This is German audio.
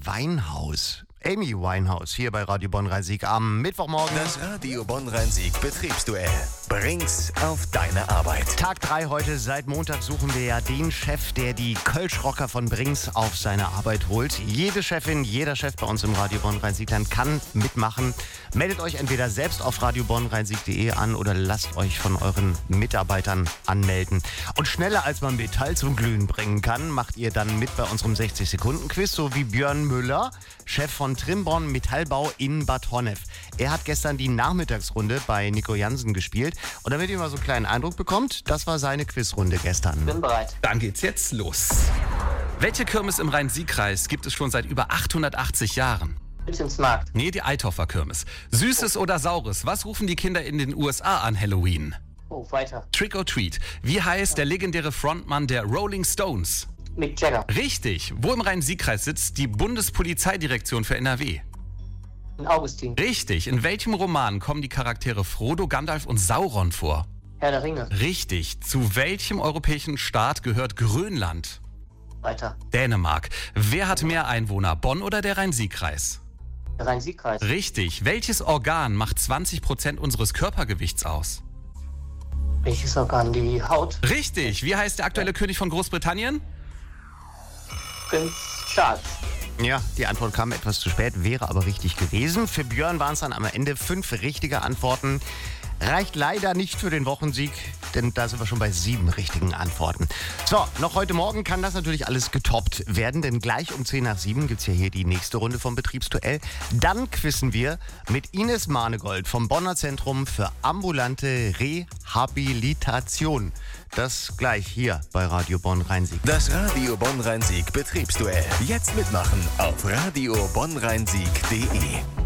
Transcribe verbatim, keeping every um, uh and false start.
Winehouse. Amy Winehouse hier bei Radio Bonn-Rhein-Sieg am Mittwochmorgen. Das Radio Bonn-Rhein-Sieg Betriebsduell. Bring's auf deine Arbeit. Tag drei heute. Seit Montag suchen wir ja den Chef, der die Kölschrocker von Brings auf seine Arbeit holt. Jede Chefin, jeder Chef bei uns im Radio Bonn-Rhein-Siegland kann mitmachen. Meldet euch entweder selbst auf radio bonn rhein sieg punkt de an oder lasst euch von euren Mitarbeitern anmelden. Und schneller als man Metall zum Glühen bringen kann, macht ihr dann mit bei unserem sechzig-Sekunden-Quiz, so wie Björn Müller, Chef von Trimborn Metallbau in Bad Honnef. Er hat gestern die Nachmittagsrunde bei Nico Jansen gespielt. Und damit ihr mal so einen kleinen Eindruck bekommt, das war seine Quizrunde gestern. Bin bereit. Dann geht's jetzt los. Welche Kirmes im Rhein-Sieg-Kreis gibt es schon seit über achthundertachtzig Jahren? Wilsensmarkt. Nee, die Eithoffer Kirmes. Süßes oder Saures? Was rufen die Kinder in den U S A an Halloween? Oh, weiter. Trick or Treat. Wie heißt der legendäre Frontmann der Rolling Stones? Mick Jagger. Richtig. Wo im Rhein-Sieg-Kreis sitzt die Bundespolizeidirektion für N R W? In Augustin. Richtig. In welchem Roman kommen die Charaktere Frodo, Gandalf und Sauron vor? Herr der Ringe. Richtig. Zu welchem europäischen Staat gehört Grönland? Weiter. Dänemark. Wer hat mehr Einwohner, Bonn oder der Rhein-Sieg-Kreis? Der Rhein-Sieg-Kreis. Richtig. Welches Organ macht zwanzig Prozent unseres Körpergewichts aus? Welches Organ? Die Haut. Richtig. Wie heißt der aktuelle König von Großbritannien? Prinz Charles. Ja, die Antwort kam etwas zu spät, wäre aber richtig gewesen. Für Björn waren es dann am Ende fünf richtige Antworten. Reicht leider nicht für den Wochensieg, denn da sind wir schon bei sieben richtigen Antworten. So, noch heute Morgen kann das natürlich alles getoppt werden, denn gleich um zehn nach sieben gibt es ja hier die nächste Runde vom Betriebsduell. Dann quizzen wir mit Ines Manegold vom Bonner Zentrum für ambulante Rehabilitation. Das gleich hier bei Radio Bonn-Rhein-Sieg. Das Radio Bonn-Rhein-Sieg Betriebsduell. Jetzt mitmachen auf radio bonn rhein sieg punkt de.